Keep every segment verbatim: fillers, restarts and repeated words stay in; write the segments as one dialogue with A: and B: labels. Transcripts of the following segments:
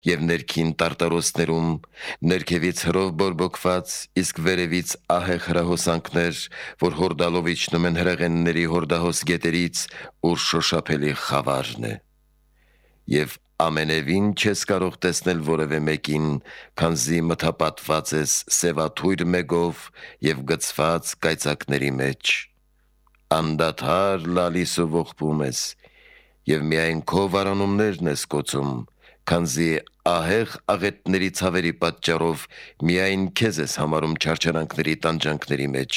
A: Եվ ներքին տարտարոսներում ներքևից հրով բորբոքված, իսկ վերևից ահեղ հրահոսանքներ, որ հորդալով իջնում են հրեղենների հորդահոս գետերից, ուր շոշափելի խավարն է։ Եվ ամենևին չես կարող տեսնել որևէ մեկին, քանզի մթապատված ես սևաթույր մեկով և գցված կայծակների մեջ։ Անդադար լալիս ու ողբում ես, և միայն քո վարանումներն ես կոծում, քանզի ահեղ աղետների ցավերի պատճառով միայն քեզ ես համարում չարչարանքների տանջանքների մեջ։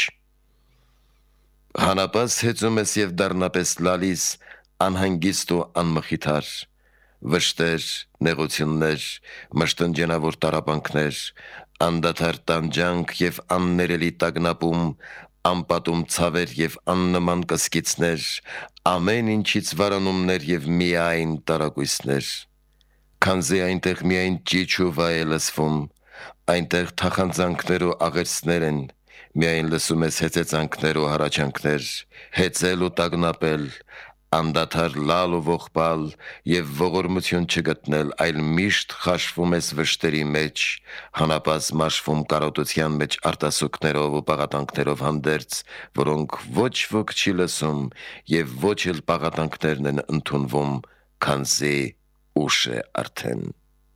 A: Հանապաս հեծում ես և դառնապես լալիս, անհանգիստ ու անմխիթար, վշտեր, նեղություններ, մշտնջենավոր տառապանքներ, անդադար տանջանք և աններելի տագնապում, անպատում ցավեր և աննման կսկիծներ, ամեն ինչից վարանումներ և միայն տարակույսներ։ Քանզի այնտեղ միայն ճիչ ու վայ է լսվում, այնտեղ թախանձանքներ ու աղերսներ են, միայն լսում ես հեծեծանքներ ու հառաչանքներ, հեծել ու տագնապել, անդադար լալ ու ողբալ և ողորմություն չգտնել, այլ միշտ խաշվում ես վշտերի մեջ, հանապաս մաշվում կարոտության մեջ արտասուքներով ու պաղատանքներով հանդերձ, որոնք ոչ ոք չի լսում և ոչ էլ պաղատանքներն են ընդունվում, քանզի ուշ է արդեն։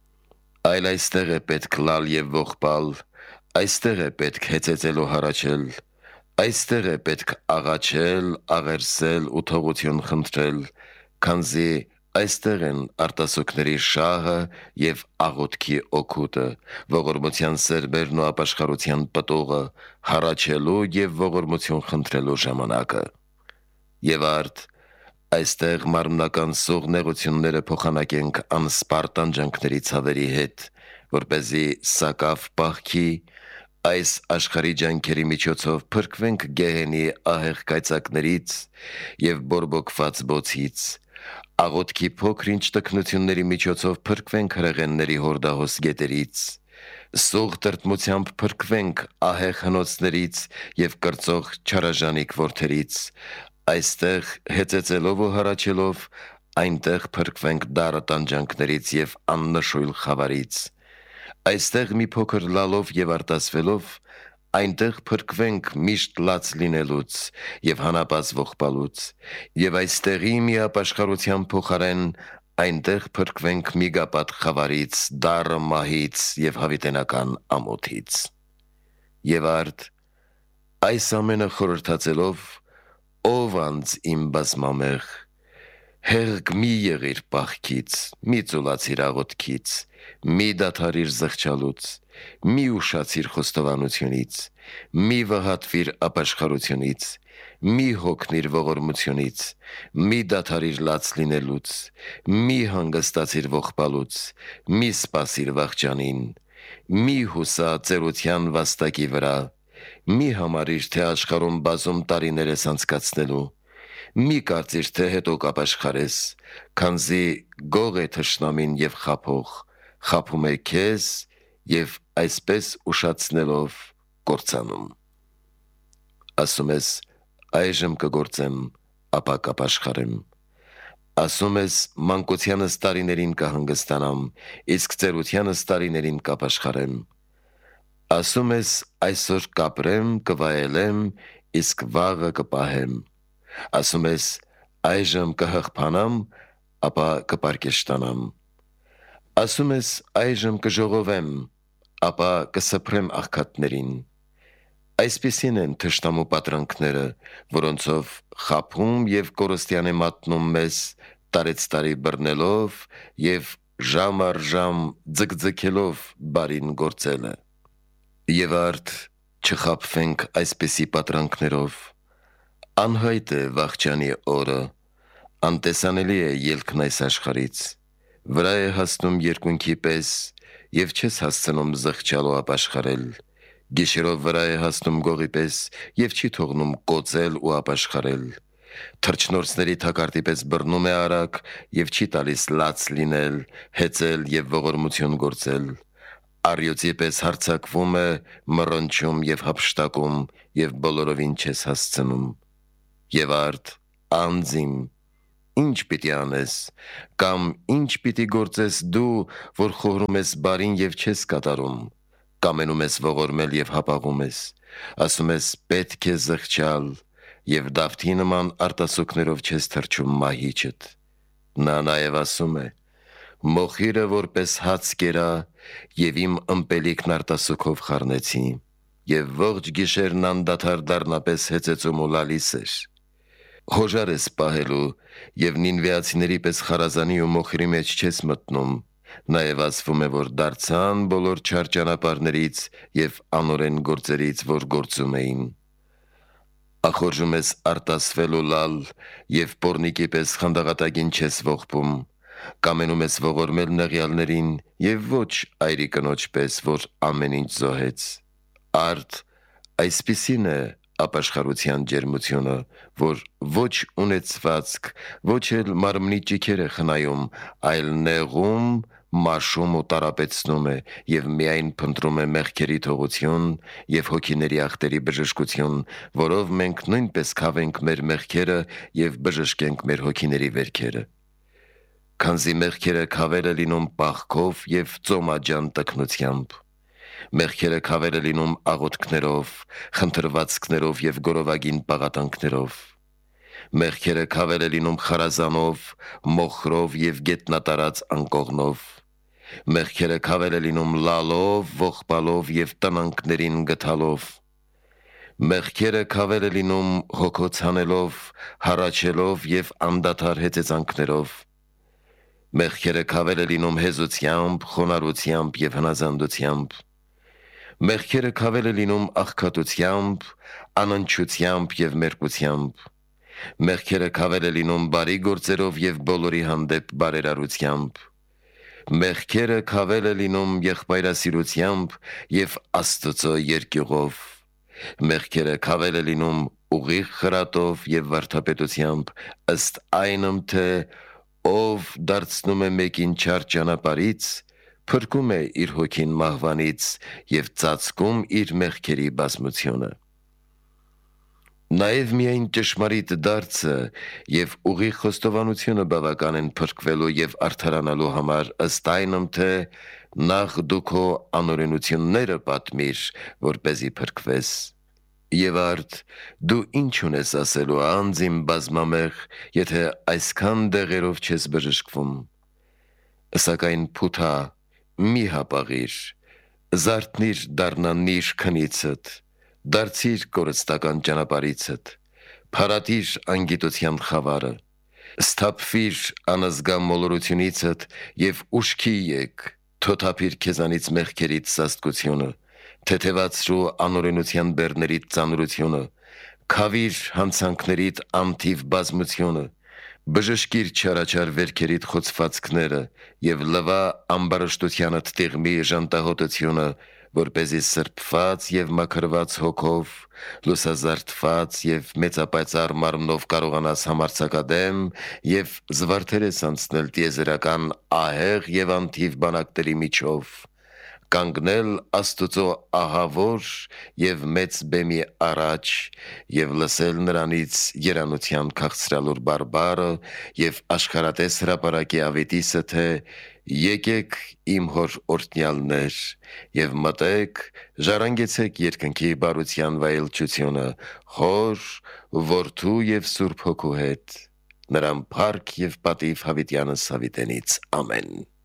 A: Այլ այստեղ է պետք լալ և ողբալ, այստեղ է պետք հեծեծել ու հառաչել, այստեղ է պետք աղաչել, աղերսել ու թողություն խնդրել, քանզի այստեղ են արտասուքների շահը և աղոթքի օգուտը, ողորմության սերբերն ու ապաշխարության պտուղը, հառաչելու և ողորմություն խնդրելու ժամանակը։ Եվ արդ այստեղ մարմնական սուղ նեղությունները փոխանակենք անսպառ տանջանքների ցավերի հետ, որպեսզի սակավ պահքի, այս աշխարհի ջանքերի միջոցով փրկվենք գեհենի ահեղ կայծակներից և բորբոքված բոցից, աղոթքի փոքր-ինչ տքնությունների միջոցով փրկվենք հրեղենների հորդահոս գետերից, սուղ տրտմությամբ փրկվենք ահեղ հնոցներից և կրծող չարաժանիկ որդերից, այստեղ հեծեծելով ու հառաչելով այնտեղ փրկվենք դառը տանջանքներից և աննշույլ խավարից, այստեղ մի փոքր լալով և արտասվելով այնտեղ փրկվենք միշտ լաց լինելուց և հանապաս ողբալուց, և այստեղի միապաշխարության փոխարեն այնտեղ փրկվենք միգապատ խավարից, դառը մահից և հավիտենական ամոթից։ Եվ արդ այս ամենը խորհրդածելով, ով անձ իմ բազմամեղ, հեղք մի եղիր պահքից, մի ծուլացիր աղոթքից, մի դադարիր զղջալուց, մի ուշացիր խոստովանությունից, մի վհատվիր ապաշխարությունից, մի հոգնիր ողորմությունից, մի դադարիր լաց լինելուց, մի հանգստացիր ողբալուց, մի սպասիր վախճանին, մի հուսա ծերության վաստակի վրա, մի համարիր, թե աշխարհում բազում տարիներ ես անցկացնելու, մի կարծիր, թե հետո կապաշխարես, քանզի գող է թշնամին և խաբող, խաբում է քեզ և այսպես ուշացնելով կործանում։ Ասում ես այժմ կգործեմ, ապա կապաշխարեմ, ասում ես մանկությանս տարիներին կհանգստանամ, իսկ ծերությանս տարիներին կապաշխարեմ, ասում ես այսօր կապրեմ, կվայելեմ, իսկ վաղը կպահեմ, ասում ես այժմ կհղբանամ, ապա կպարկեշտանամ, ասում ես այժմ կժողովեմ, ապա կսփրեմ աղքատներին։ Այսպիսին են թշնամու պատրանքները, որոնցով խաբում և կորստյան է մատնում մեզ, տարեցտարի բռնելով և ժամ առ ժամ ձգձգելով բարին գործելը։ Եվ արդ չխաբվենք այսպիսի պատրանքներով, անհայտ է վախճանի օրը, անտեսանելի է ելքն այս աշխարհից, վրա է հասնում երկունքի պես և չես հասցնում զղջալ ու ապաշխարել, գիշերով վրա է հասնում գողի պես և չի թողնում կոծել ու ապաշխարել, թռչնորսների թակարդի պես բռնում է արագ և չի տալիս լաց լինել, հեծել և ողորմություն գործել, առյուծի պես հարձակվում է, մռնչում և հափշտակում և բոլորովին չես հասցնում։ Եվ արդ անձ իմ, ինչ պիտի անես, կամ ինչ պիտի գործես դու, որ խորում ես բարին և չես կատարում, կամենում ես ողորմել և հապաղում ես, ասում ես պետք է զղջալ, և Դավթի նման արտասուքներով չես թռչում մահիճդ։ Նա նաև ասում է. մոխիրը որպես հաց կերա, և իմ ըմպելիքն արտասուքով խառնեցի, և ողջ գիշերն անդադար դառնապես հեծեծում ու լալիս էր։ Հոժար ես պահելու, և նինվեացիների պես խարազանի ու մոխիրի մեջ չես մտնում, նաև ասվում է, որ դարձան բոլոր չար ճանապարհներից և անօրեն գործերից, որ գործում էին։ Ախորժում ես արտասվել ու լալ, և պոռնիկի պես խանդաղատագին չես ողբում, կամենում ես ողորմել նեղյալներին և ոչ այրի կնոջ պես, որ ամեն ինչ զոհեց։ Արդ այսպիսին է ապաշխարության ջերմությունը, որ ոչ ունեցվածք, ոչ էլ մարմնի ճիգեր է խնայում, այլ նեղում, մաշում ու տառապեցնում է և միայն փնտրում է մեղքերի թողություն և հոգիների ախտերի բժշկություն, որով մենք նույնպես քավենք մեր մեղքերը և բժշկենք մեր հոգիների վերքերը։ Քանզի մեղքերը քավել է լինում պաղքով և ծոմաջան տքնությամբ, մեղքերը քավել է լինում աղոթքներով, խնդրվածքներով և գորովագին պաղատանքներով, մեղքերը քավել է լինում խարազանով, մոխրով և գետնատարած անկողնով, մեղքերը քավել է լինում լալով, ողբալով և տնանքներին գթալով, մեղքերը քավել է լինում հոգոց հանելով, հառաչելով և անդադար հեծեծանքներով, մեղքերը քավել է լինում հեզությամբ, խոնարհությամբ և հնազանդությամբ, մեղքերը քավել է լինում աղքատությամբ, անընչությամբ և մերկությամբ, մեղքերը քավել է լինում բարի գործերով և բոլորի հանդեպ բարերարությամբ, մեղքերը քավել է լինում եղբայրասիրությամբ և Աստծո երկյուղով, մեղքերը քավել է լինում ուղիղ խրատով և վարդապետությամբ, ըստ այնմ թե ով դարձնում է մեկին չար ճանապարհից, փրկում է իր հոգին մահվանից և ծածկում իր մեղքերի բազմությունը։ Նաև միայն ճշմարիտ դարձը և ուղիղ խոստովանությունը բավական են փրկվելու և արդարանալու համար, ըստ այնմ թե նախ դու քո անօրենությունները պատմիր, որպեսզի փրկվես։ Եվ արդ դու ինչ ունես ասելու, անձ իմ բազմամեղ, եթե այսքան դեղերով չես բժշկվում։ Սակայն Փութա, մի հապաղիր, զարթնի՛ր դառնա նիր քնիցդ, դարձի՛ր կորստական ճանապարհիցդ, փարատի՛ր անգիտության խավարը, սթափվի՛ր անզգա մոլորությունիցդ և ուշքի եկ, թոթափի՛ր քեզանից մեղքերիդ սաստկությունը, թեթևացրու անօրենության բեռներիդ ծանրությունը, քավի՛ր հանցանքներիդ անթիվ բազմությունը, բժշկի՛ր չարաչար վերքերիդ խոցվածքները և լվա ամբարշտությանդ տիղմի ժանտահոտությունը, որպեսզի սրբված և մաքրված հոգով, լուսազարդված և մեծապայծառ մարմնով կարողանաս համարձակադեմ և զվարթերես անցնել տիեզերական ահեղ և անթիվ բանակների միջով, կանգնել Աստուծո ահավոր և մեծ բեմի առաջ և լսել նրանից երանության քաղցրալուր բարբառը և աշխարհատես հրապարակի ավետիսը, թե «Եկեք իմ հոր օրհնյալներ և մտեք, ժառանգեցեք երկնքի բարության վայելչությունը Հոր, Որդու և Սուրբ Հոգու հետ։ Նրան փառք և պատիվ հավիտյանս հավիտենից։ Ամեն»։